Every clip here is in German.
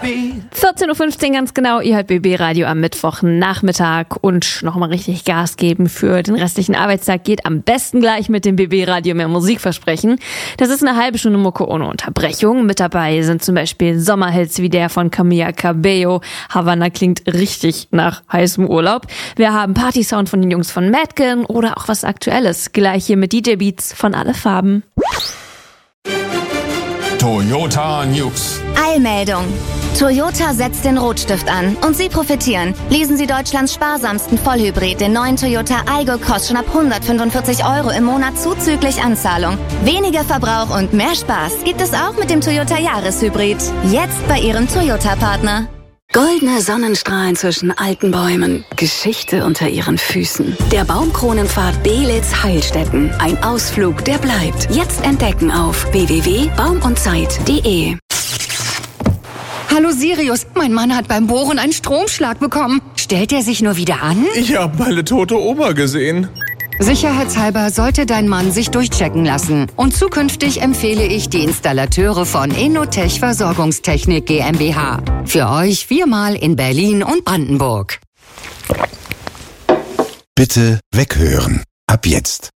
14.15 Uhr ganz genau, ihr hört BB Radio am Mittwochnachmittag und nochmal richtig Gas geben für den restlichen Arbeitstag geht am besten gleich mit dem BB Radio mehr Musik versprechen. Das ist eine halbe Stunde Mucke ohne Unterbrechung. Mit dabei sind zum Beispiel Sommerhits wie der von Camila Cabello. Havanna klingt richtig nach heißem Urlaub. Wir haben Party-Sound von den Jungs von Madgen oder auch was Aktuelles. Gleich hier mit DJ-Beats von Alle Farben. Toyota News. Eilmeldung. Toyota setzt den Rotstift an und Sie profitieren. Lesen Sie Deutschlands sparsamsten Vollhybrid, den neuen Toyota Aygo, kostet schon ab 145 € im Monat zuzüglich Anzahlung. Weniger Verbrauch und mehr Spaß gibt es auch mit dem Toyota Jahreshybrid. Jetzt bei Ihrem Toyota-Partner. Goldene Sonnenstrahlen zwischen alten Bäumen, Geschichte unter ihren Füßen. Der Baumkronenpfad Belitz-Heilstätten. Ein Ausflug, der bleibt. Jetzt entdecken auf www.baumundzeit.de. Hallo Sirius, mein Mann hat beim Bohren einen Stromschlag bekommen. Stellt er sich nur wieder an? Ich habe meine tote Oma gesehen. Sicherheitshalber sollte dein Mann sich durchchecken lassen. Und zukünftig empfehle ich die Installateure von Innotech Versorgungstechnik GmbH. Für euch 4-mal in Berlin und Brandenburg. Bitte weghören. Ab jetzt.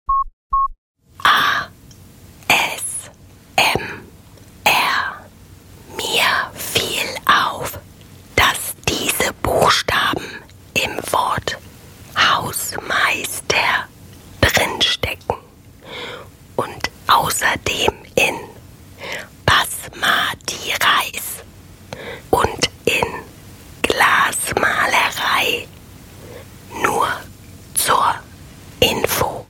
Mir fiel auf, dass diese Buchstaben im Wort Hausmeister drinstecken und außerdem in Basmati Reis und in Glasmalerei. Nur zur Info.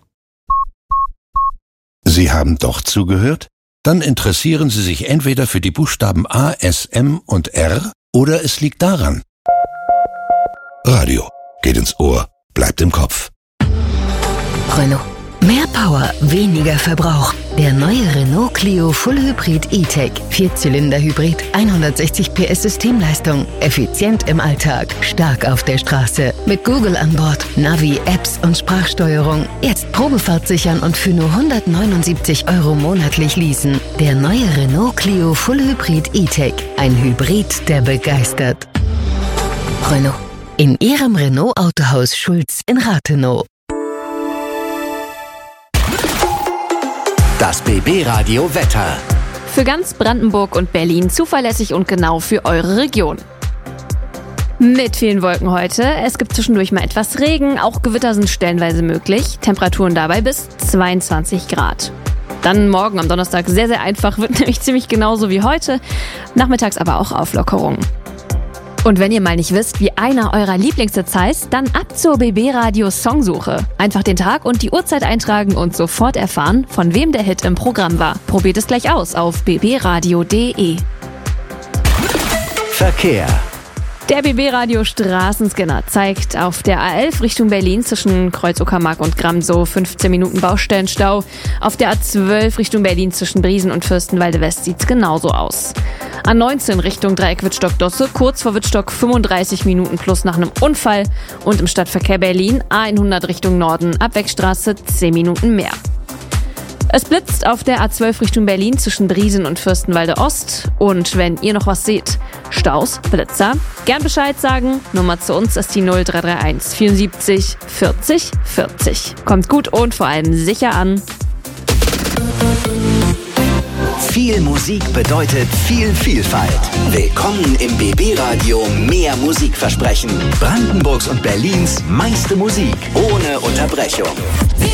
Sie haben doch zugehört? Dann interessieren Sie sich entweder für die Buchstaben A, S, M und R oder es liegt daran. Radio geht ins Ohr, bleibt im Kopf. Renault. Mehr Power, weniger Verbrauch. Der neue Renault Clio Full Hybrid E-Tech. 4-Zylinder-Hybrid, 160 PS Systemleistung. Effizient im Alltag, stark auf der Straße. Mit Google an Bord, Navi, Apps und Sprachsteuerung. Jetzt Probefahrt sichern und für nur 179 € monatlich leasen. Der neue Renault Clio Full Hybrid E-Tech. Ein Hybrid, der begeistert. Renault. In Ihrem Renault Autohaus Schulz in Rathenow. Das BB Radio Wetter. Für ganz Brandenburg und Berlin zuverlässig und genau für eure Region. Mit vielen Wolken heute. Es gibt zwischendurch mal etwas Regen. Auch Gewitter sind stellenweise möglich. Temperaturen dabei bis 22 Grad. Dann morgen am Donnerstag sehr, sehr einfach. Wird nämlich ziemlich genauso wie heute. Nachmittags aber auch Auflockerung. Und wenn ihr mal nicht wisst, wie einer eurer Lieblingshits heißt, dann ab zur BB Radio Songsuche. Einfach den Tag und die Uhrzeit eintragen und sofort erfahren, von wem der Hit im Programm war. Probiert es gleich aus auf bbradio.de. Verkehr. Der BB Radio Straßenscanner zeigt auf der A11 Richtung Berlin zwischen Kreuz-Uckermark und Gramsow 15 Minuten Baustellenstau. Auf der A12 Richtung Berlin zwischen Briesen und Fürstenwalde West sieht's genauso aus. A19 Richtung Dreieck Wittstock-Dosse, kurz vor Wittstock 35 Minuten plus nach einem Unfall. Und im Stadtverkehr Berlin A100 Richtung Norden, Abwegstraße 10 Minuten mehr. Es blitzt auf der A12 Richtung Berlin zwischen Briesen und Fürstenwalde Ost. Und wenn ihr noch was seht, Staus, Blitzer, gern Bescheid sagen. Nummer zu uns ist die 0331 74 40 40. Kommt gut und vor allem sicher an. Viel Musik bedeutet viel Vielfalt. Willkommen im BB Radio mehr Musikversprechen. Brandenburgs und Berlins meiste Musik ohne Unterbrechung.